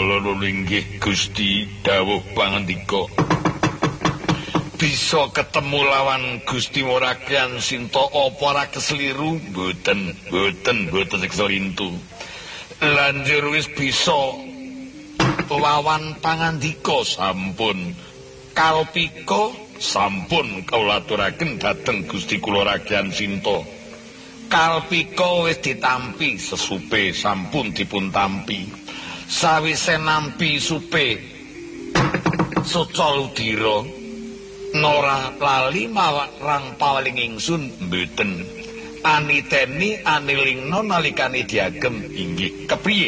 Kala linggih Gusti dawuh pangandika. Bisa ketemu lawan Gusti Morakian Sinta apa ora kesliru? Mboten keselintu. Lanjur wis bisa lawan pangandika sampun. Kalpika sampun kula aturaken dhateng Gusti kula Rakyat Sinta. Kalpika wis ditampi sesupe sampun dipuntampi. Sawise nampi supe Sucaludira nora lali marang pawaling ingsun mboten. Aniteni anilingna nalikane diagem inggih kepriye?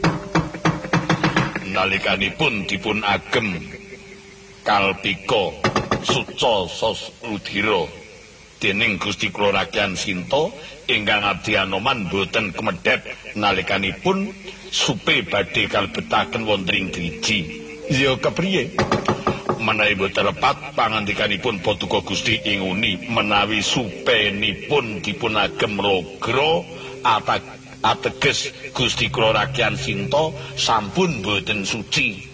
Nalikanipun dipun agem Kalpika Sucaludira dening Gusti kula Rakyat Sinta ingkang abdi Anoman boten kemedhet nalikanipun supe badhe kalebetaken wonten ing driji. Ya kepriye? Menawi boten repat pangandikanipun Paduka Gusti inguni menawi supenipun dipun agem logra ateges Gusti kula Rakyat Sinta sampun boten suci.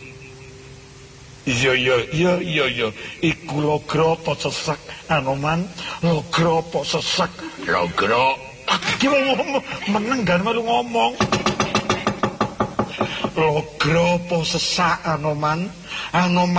Iya, iku logra apa sesak Anoman? Logra apa sesak? Logra. Iki meneng gan melu ngomong. Logra apa sesak Anoman? Anoman